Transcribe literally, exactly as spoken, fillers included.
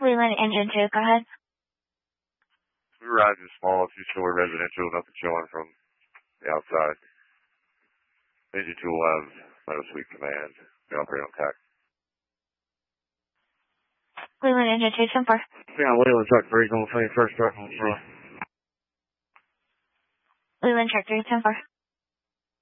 Leland Engine two, go ahead. We were riding small, two-story residential, nothing showing from the outside. Engine two will have no sweep command. We operate on tack. Leland Engine two, ten four. Yeah, Leland truck three, going to say first truck on the front. Leland truck three, ten four.